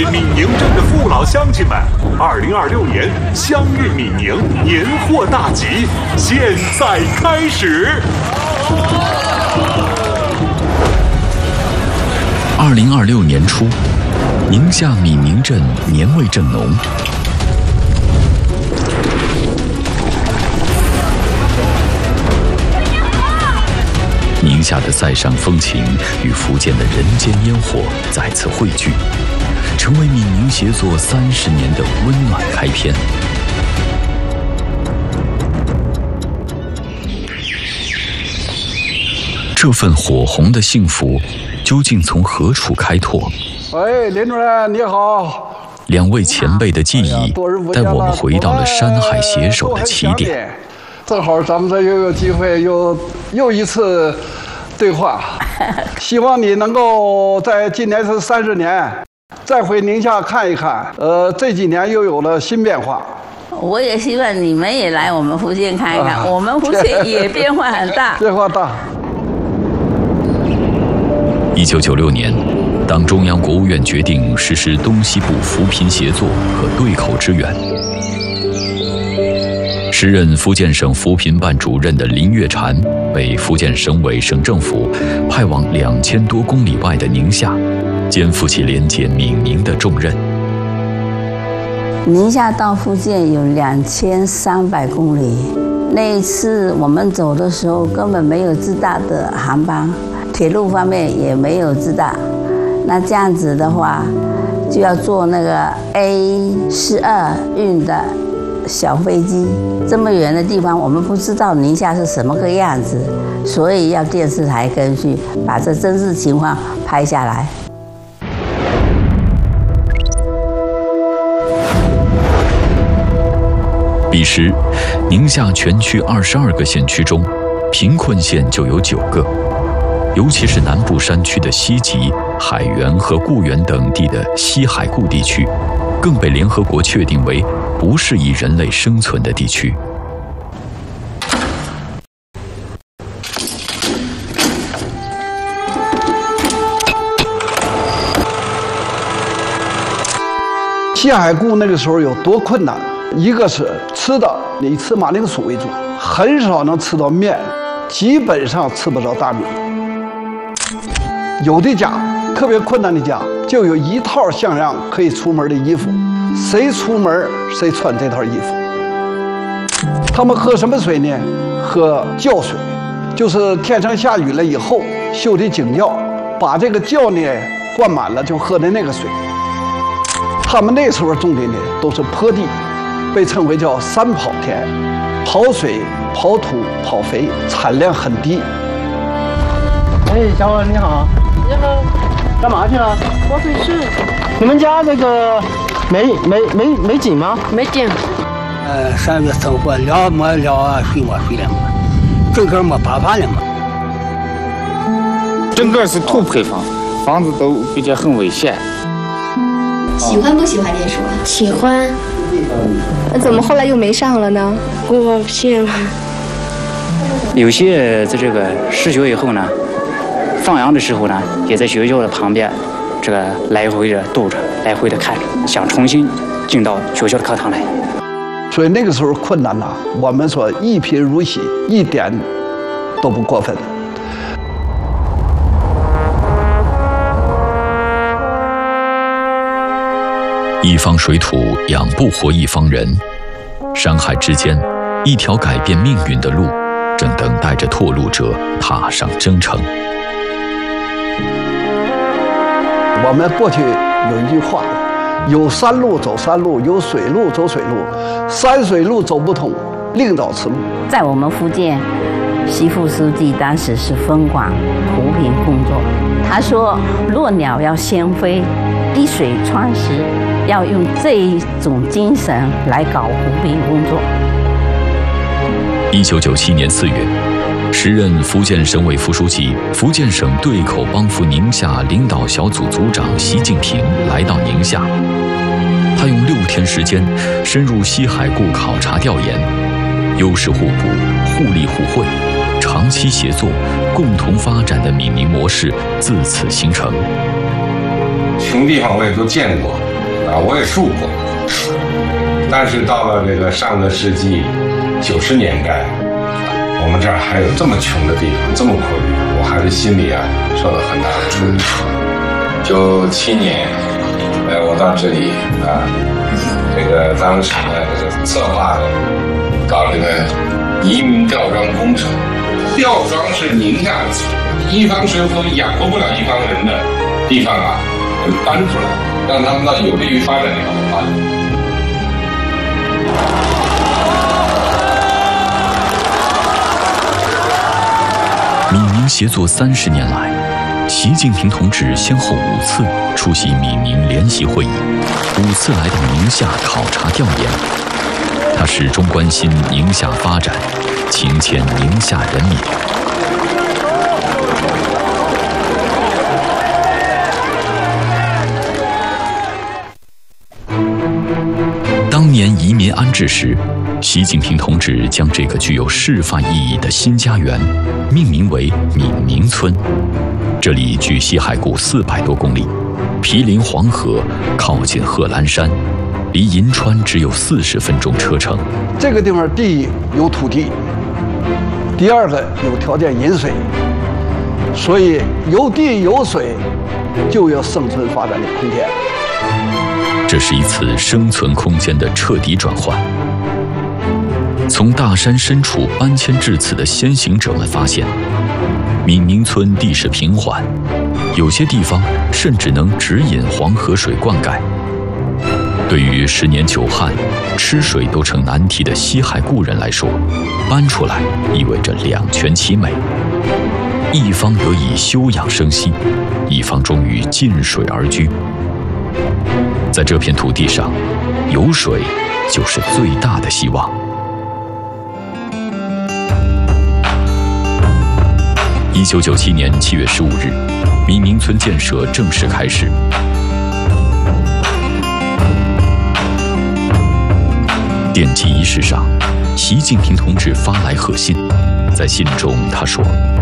闽宁镇的父老乡亲们，2026年相遇闽宁年货大集现在开始。 2026年初，宁夏闽宁镇年味正浓。宁夏的塞上风情与福建的人间烟火再次汇聚，成为闽宁协作30年的温暖开篇。这份火红的幸福究竟从何处开拓？ 喂，林主任你好。 两位前辈的记忆带我们回到了山海携手的起点。 正好咱们这又有机会又一次对话，希望你能够在今年是30年，再回宁夏看一看。这几年又有了新变化。 我也希望你们也来我们福建看一看，我们福建也变化很大。 变化大。 1996年，当中央国务院决定实施东西部扶贫协作和对口支援，时任福建省扶贫办主任的林月婵被福建省委省政府派往2000多公里外的宁夏，肩负起连接闽宁的重任。 宁夏到福建有2300公里，那一次我们走的时候根本没有自大的航班，铁路方面也没有自大，那这样子的话，就要坐那个 A42运的小飞机，这么远的地方，我们不知道宁夏是什么个样子，所以要电视台跟去把这真实情况拍下来。 彼时，宁夏全区22个县区中，贫困县就有9个，尤其是南部山区的西极、海原和固原等地的西海固地区，更被联合国确定为不适宜人类生存的地区。 西海固那个时候有多困难？一个是吃的，以吃马铃薯为主，很少能吃到面，基本上吃不着大米。有的家特别困难的家，就有一套像样可以出门的衣服，谁出门谁穿这套衣服。他们喝什么水呢？喝窖水，就是天上下雨了以后修的井窖，把这个窖呢灌满了，就喝的那个水。他们那时候种的呢都是坡地，被称为叫3跑田，跑水、跑土、跑肥，产量很低。 哎，小伙你好。你好。干嘛去了？ 我回去。 你们家这个没井吗？ 没井。 3月生活了没了水没水了嘛，整个没办法了嘛。 整个是土坯房，房子都比较很危险。 喜欢不喜欢念书？ 喜欢。那怎么后来又没上了呢？我骗了。 有些在这个失学以后呢，放羊的时候呢，也在学校的旁边，这个来回的堵着，来回的看着，想重新进到学校的课堂来。 所以那个时候困难呐，我们说一贫如洗，一点都不过分。 一方水土养不活一方人，山海之间，一条改变命运的路，正等待着拓路者踏上征程。 我们过去有一句话，有山路走山路，有水路走水路，山水路走不通，另找此路。 在我们福建，习副书记当时是分管扶贫工作，他说落鸟要先飞，滴水穿石，要用这一种精神来搞扶贫工作。 1997年4月，时任福建省委副书记、福建省对口帮扶宁夏领导小组组长习近平来到宁夏，他用6天时间深入西海固考察调研，优势互补、互利互惠、长期协作、共同发展的闽宁模式自此形成。 穷地方我也都见过， 我也住过。但是到了这个上个世纪90年代，我们这儿还有这么穷的地方，这么苦力，我还是心里受到很大的冲击。97年，我到这里这个当时呢策划的搞这个移民吊庄工程。吊庄是宁夏一方水土养活不了一方人的地方我们搬出来，让他们到有利于发展的地方发展。 闽宁协作30年来，习近平同志先后5次出席闽宁联席会议，5次来到宁夏考察调研。他始终关心宁夏发展，情牵宁夏人民。当年移民安置时，习近平同志将这个具有示范意义的新家园命名为闽宁村。这里距西海固400多公里，毗邻黄河，靠近贺兰山，离银川只有40分钟车程。 这个地方第一有土地，第二个有条件饮水，所以有地有水就有生存发展的空间。 这是一次生存空间的彻底转换。从大山深处搬迁至此的先行者们发现，闽宁村地势平缓，有些地方甚至能直饮黄河水灌溉。对于10年久旱、吃水都成难题的西海固人来说，搬出来意味着两全其美，一方得以休养生息，一方终于近水而居。在这片土地上，有水就是最大的希望。1997年7月15日，闽宁村建设正式开始。奠基仪式上，习近平同志发来贺信，在信中他说：“